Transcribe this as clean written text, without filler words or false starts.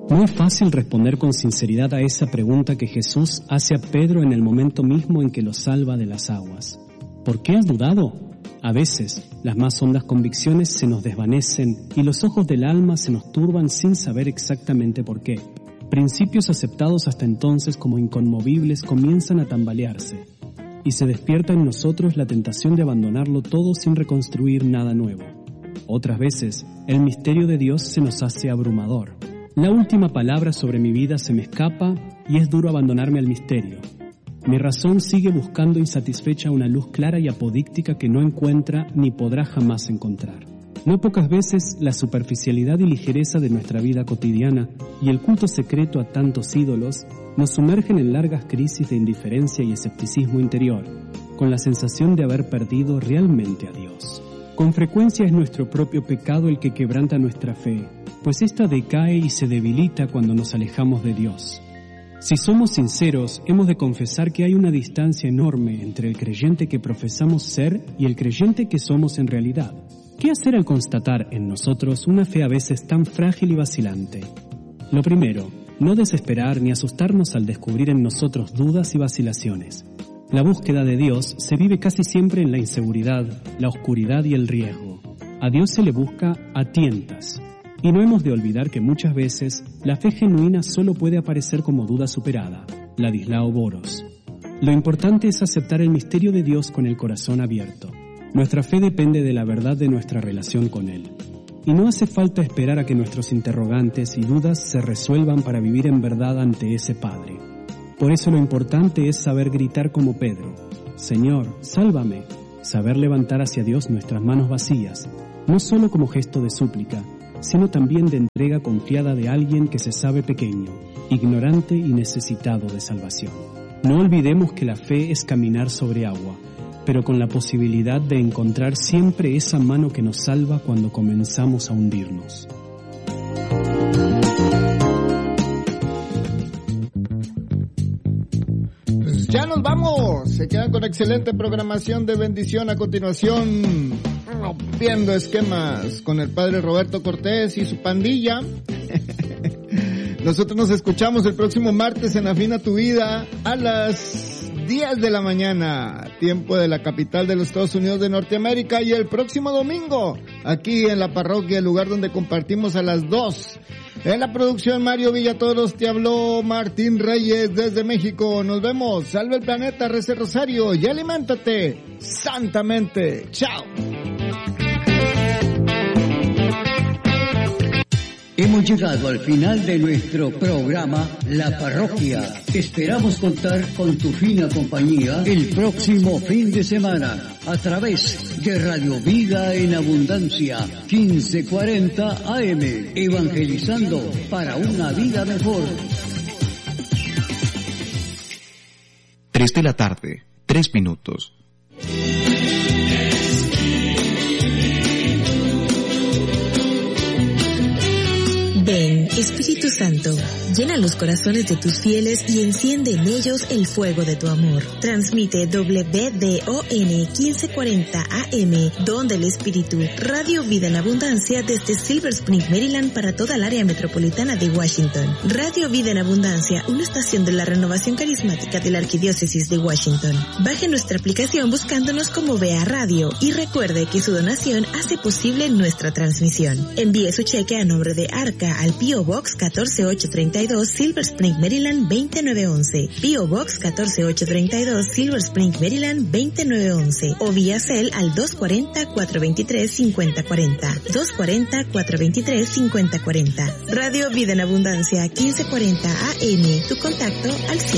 No es fácil responder con sinceridad a esa pregunta que Jesús hace a Pedro en el momento mismo en que lo salva de las aguas. ¿Por qué has dudado? A veces, las más hondas convicciones se nos desvanecen y los ojos del alma se nos turban sin saber exactamente por qué. Principios aceptados hasta entonces como inconmovibles comienzan a tambalearse y se despierta en nosotros la tentación de abandonarlo todo sin reconstruir nada nuevo. Otras veces, el misterio de Dios se nos hace abrumador. La última palabra sobre mi vida se me escapa y es duro abandonarme al misterio. Mi razón sigue buscando insatisfecha una luz clara y apodíctica que no encuentra ni podrá jamás encontrar. No pocas veces la superficialidad y ligereza de nuestra vida cotidiana y el culto secreto a tantos ídolos nos sumergen en largas crisis de indiferencia y escepticismo interior, con la sensación de haber perdido realmente a Dios. Con frecuencia es nuestro propio pecado el que quebranta nuestra fe, pues ésta decae y se debilita cuando nos alejamos de Dios. Si somos sinceros, hemos de confesar que hay una distancia enorme entre el creyente que profesamos ser y el creyente que somos en realidad. ¿Qué hacer al constatar en nosotros una fe a veces tan frágil y vacilante? Lo primero, no desesperar ni asustarnos al descubrir en nosotros dudas y vacilaciones. La búsqueda de Dios se vive casi siempre en la inseguridad, la oscuridad y el riesgo. A Dios se le busca a tientas. Y no hemos de olvidar que muchas veces la fe genuina solo puede aparecer como duda superada, Ladislao Boros. Lo importante es aceptar el misterio de Dios con el corazón abierto. Nuestra fe depende de la verdad de nuestra relación con Él. Y no hace falta esperar a que nuestros interrogantes y dudas se resuelvan para vivir en verdad ante ese Padre. Por eso lo importante es saber gritar como Pedro: Señor, sálvame. Saber levantar hacia Dios nuestras manos vacías, no solo como gesto de súplica, sino también de entrega confiada de alguien que se sabe pequeño, ignorante y necesitado de salvación. No olvidemos que la fe es caminar sobre agua, pero con la posibilidad de encontrar siempre esa mano que nos salva cuando comenzamos a hundirnos. Pues ya nos vamos, se quedan con excelente programación de bendición. A continuación, Rompiendo Esquemas con el padre Roberto Cortés y su pandilla. Nosotros nos escuchamos el próximo martes en Afina tu Vida a las 10 de la mañana, tiempo de la capital de los Estados Unidos de Norteamérica, y el próximo domingo aquí en la parroquia, el lugar donde compartimos a las 2. En la producción Mario Villatoros, te habló Martín Reyes desde México. Nos vemos, salve el planeta, rece rosario y aliméntate santamente. Chao. Hemos llegado al final de nuestro programa La Parroquia. Esperamos contar con tu fina compañía el próximo fin de semana a través de Radio Vida en Abundancia 1540 AM, evangelizando para una vida mejor. 3 de la tarde, 3 minutos. Ven, Espíritu Santo, llena los corazones de tus fieles y enciende en ellos el fuego de tu amor. Transmite WDON 1540 AM, Don del Espíritu, Radio Vida en Abundancia desde Silver Spring, Maryland, para toda el área metropolitana de Washington. Radio Vida en Abundancia, una estación de la renovación carismática de la Arquidiócesis de Washington. Baje nuestra aplicación buscándonos como Vea Radio y recuerde que su donación hace posible nuestra transmisión. Envíe su cheque a nombre de Arca al P.O. Box 14832, Silver Spring, Maryland 29811. P.O. Box 14832, Silver Spring, Maryland 29911. O vía Cel al 240-423-5040. 240-423-5040. Radio Vida en Abundancia 1540 AM. Tu contacto al 100.